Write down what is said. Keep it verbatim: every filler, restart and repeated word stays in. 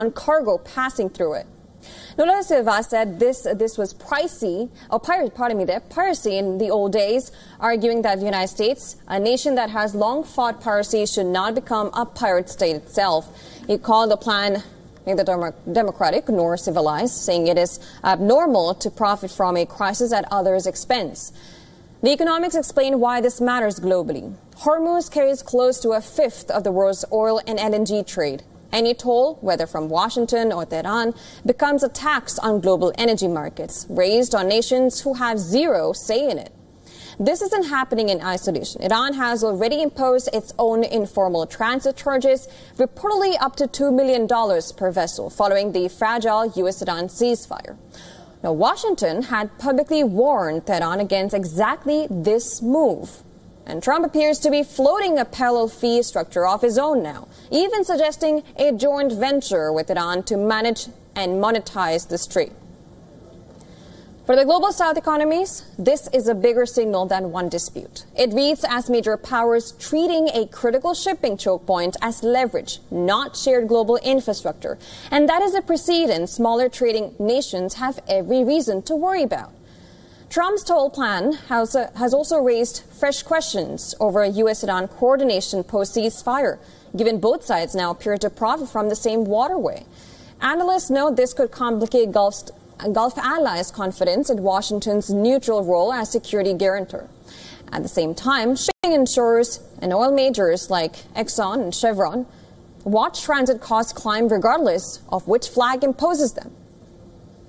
cargo passing through it. Lula da Silva said this this was pricey, or pirate, pardon me, there, piracy in the old days, arguing that the United States, a nation that has long fought piracy, should not become a pirate state itself. He called the plan neither democratic nor civilized, saying it is abnormal to profit from a crisis at others' expense. The economics explain why this matters globally. Hormuz carries close to a fifth of the world's oil and L N G trade. Any toll, whether from Washington or Tehran, becomes a tax on global energy markets, raised on nations who have zero say in it. This isn't happening in isolation. Iran has already imposed its own informal transit charges, reportedly up to two million dollars per vessel, following the fragile U S-Iran ceasefire. Now, Washington had publicly warned Tehran against exactly this move. And Trump appears to be floating a parallel fee structure of his own now, even suggesting a joint venture with Iran to manage and monetize this trade. For the global South economies, this is a bigger signal than one dispute. It reads as major powers treating a critical shipping choke point as leverage, not shared global infrastructure. And that is a precedent smaller trading nations have every reason to worry about. Trump's toll plan has, uh, has also raised fresh questions over U S-Iran coordination post-ceasefire, given both sides now appear to profit from the same waterway. Analysts note this could complicate Gulf, Gulf allies' confidence in Washington's neutral role as security guarantor. At the same time, shipping insurers and oil majors like Exxon and Chevron watch transit costs climb regardless of which flag imposes them.